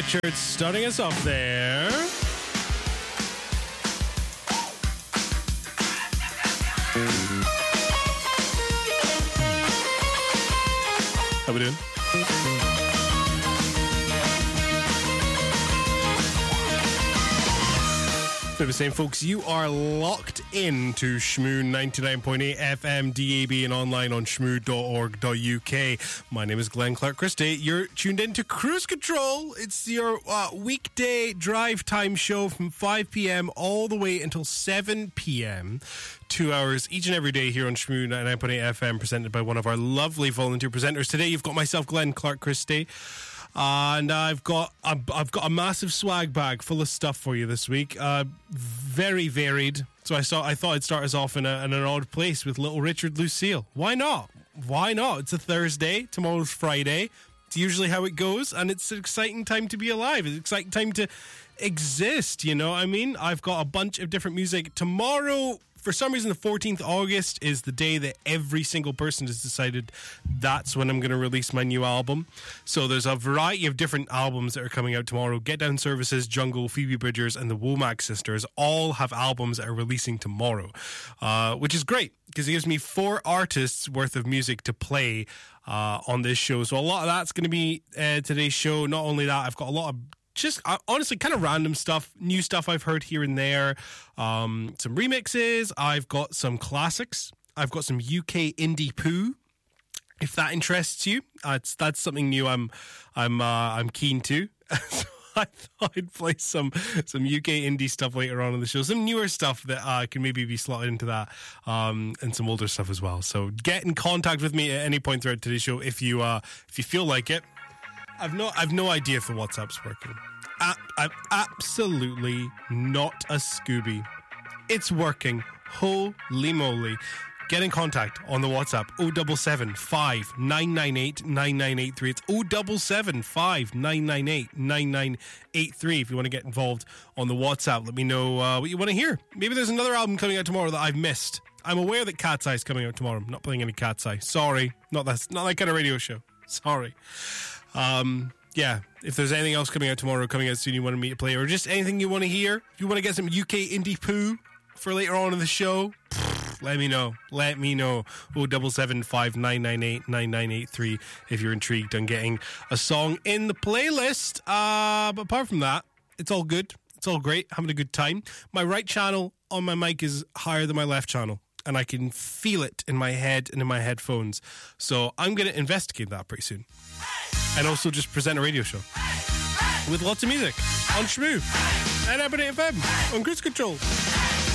Richards starting us off there. How we doing? So the same, folks, you are locked in to Shmoo 99.8 FM, DAB, and online on shmoo.org.uk. My name is Glenn Clark Christie. You're tuned in to Cruise Control. It's your weekday drive time show from 5 p.m. all the way until 7 p.m. 2 hours each and every day here on Shmoo 99.8 FM, presented by one of our lovely volunteer presenters. Today, you've got myself, Glenn Clark Christie. And I've got a massive swag bag full of stuff for you this week. Very varied. So I thought I'd start us off in an odd place with Little Richard Lucille. Why not? Why not? It's a Thursday. Tomorrow's Friday. It's usually how it goes, and it's an exciting time to be alive. It's an exciting time to exist, you know what I mean? I've got a bunch of different music. Tomorrow, for some reason, the 14th of August is the day that every single person has decided that's when I'm going to release my new album. So there's a variety of different albums that are coming out tomorrow. Get Down Services, Jungle, Phoebe Bridgers, and the Womack Sisters all have albums that are releasing tomorrow, which is great because it gives me 4 artists worth of music to play on this show. So a lot of that's going to be today's show. Not only that, I've got a lot of just honestly kind of random stuff, new stuff I've heard here and there, some remixes. I've got some classics. I've got some UK indie poo. If that interests you, that's something new. I'm keen to. So I thought I'd play some UK indie stuff later on in the show. Some newer stuff that can maybe be slotted into that, and some older stuff as well. So get in contact with me at any point throughout today's show if you feel like it. I've no idea if the WhatsApp's working. I'm absolutely not a Scooby. It's working. Holy moly. Get in contact on the WhatsApp 077 998 9983. It's 077 998 9983 if you want to get involved on the WhatsApp. Let me know what you want to hear. Maybe there's another album coming out tomorrow that I've missed. I'm aware that Cat's Eye is coming out tomorrow. I'm not playing any Cat's Eye. Sorry. Not that kind of radio show. Sorry. Yeah, if there's anything else coming out tomorrow, coming out soon you wanted me to play, or just anything you want to hear, if you want to get some UK indie poo for later on in the show, let me know. 077 998 9983 if you're intrigued on getting a song in the playlist. But apart from that, it's all good. It's all great. Having a good time. My right channel on my mic is higher than my left channel, and I can feel it in my head and in my headphones. So I'm going to investigate that pretty soon. And also just present a radio show with lots of music on Shmoo and Aberdeen FM on Cruise Control.